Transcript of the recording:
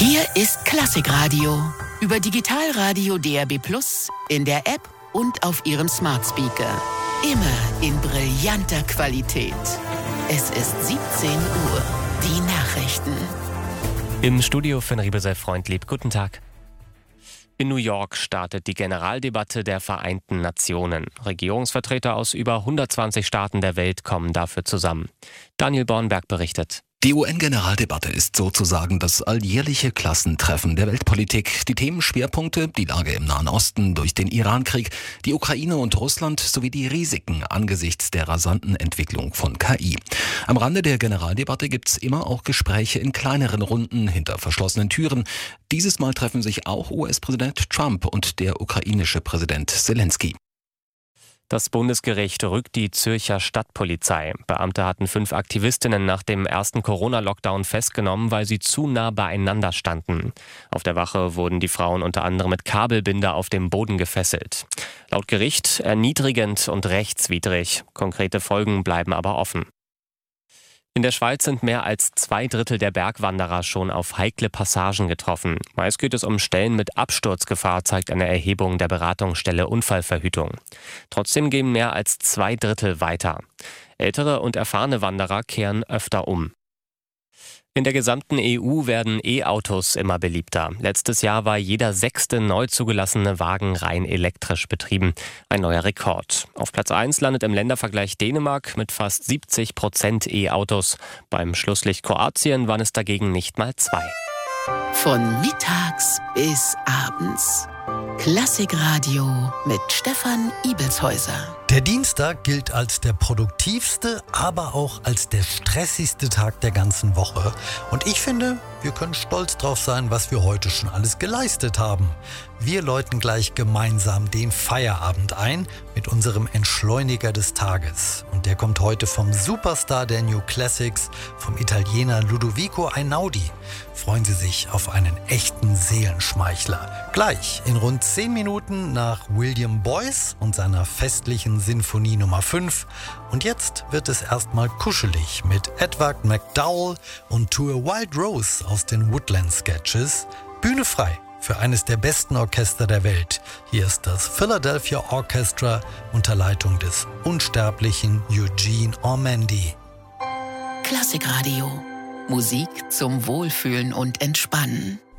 Hier ist Klassikradio über Digitalradio DAB+, in der App und auf Ihrem Smart Speaker. Immer in brillanter Qualität. Es ist 17 Uhr. Die Nachrichten. Im Studio Finn Riebesell-Freundlieb. Guten Tag. In New York startet die Generaldebatte der Vereinten Nationen. Regierungsvertreter aus über 120 Staaten der Welt kommen dafür zusammen. Daniel Bornberg berichtet. Die UN-Generaldebatte ist sozusagen das alljährliche Klassentreffen der Weltpolitik. Die Themenschwerpunkte, die Lage im Nahen Osten durch den Irankrieg, die Ukraine und Russland sowie die Risiken angesichts der rasanten Entwicklung von KI. Am Rande der Generaldebatte gibt's immer auch Gespräche in kleineren Runden hinter verschlossenen Türen. Dieses Mal treffen sich auch US-Präsident Trump und der ukrainische Präsident Zelensky. Das Bundesgericht rückt die Zürcher Stadtpolizei. Beamte hatten 5 Aktivistinnen nach dem ersten Corona-Lockdown festgenommen, weil sie zu nah beieinander standen. Auf der Wache wurden die Frauen unter anderem mit Kabelbinder auf dem Boden gefesselt. Laut Gericht erniedrigend und rechtswidrig. Konkrete Folgen bleiben aber offen. In der Schweiz sind mehr als 2/3 der Bergwanderer schon auf heikle Passagen getroffen. Meist geht es um Stellen mit Absturzgefahr, zeigt eine Erhebung der Beratungsstelle Unfallverhütung. Trotzdem gehen mehr als 2/3 weiter. Ältere und erfahrene Wanderer kehren öfter um. In der gesamten EU werden E-Autos immer beliebter. Letztes Jahr war jeder 6. neu zugelassene Wagen rein elektrisch betrieben. Ein neuer Rekord. Auf Platz 1 landet im Ländervergleich Dänemark mit fast 70% E-Autos. Beim Schlusslicht Kroatien waren es dagegen nicht mal 2. Von mittags bis abends. Klassikradio mit Stefan Ibelshäuser. Der Dienstag gilt als der produktivste, aber auch als der stressigste Tag der ganzen Woche. Und ich finde, wir können stolz drauf sein, was wir heute schon alles geleistet haben. Wir läuten gleich gemeinsam den Feierabend ein mit unserem Entschleuniger des Tages. Und der kommt heute vom Superstar der New Classics, vom Italiener Ludovico Einaudi. Freuen Sie sich auf einen echten Seelenschmeichler. Gleich in rund 10 Minuten nach William Boyce und seiner festlichen Sinfonie Nummer 5. Und jetzt wird es erstmal kuschelig mit Edward McDowell und To a Wild Rose aus den Woodland Sketches. Bühne frei für eines der besten Orchester der Welt. Hier ist das Philadelphia Orchestra unter Leitung des unsterblichen Eugene Ormandy. Klassikradio. Musik zum Wohlfühlen und Entspannen.